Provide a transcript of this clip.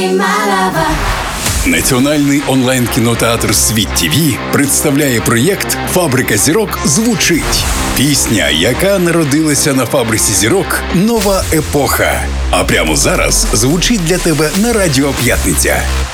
Національний онлайн-кінотеатр «Світ ТІВІ» представляє проєкт «Фабрика зірок» звучить. Пісня, яка народилася на фабриці зірок «Нова епоха». А прямо зараз звучить для тебе на Радіо П'ятниця.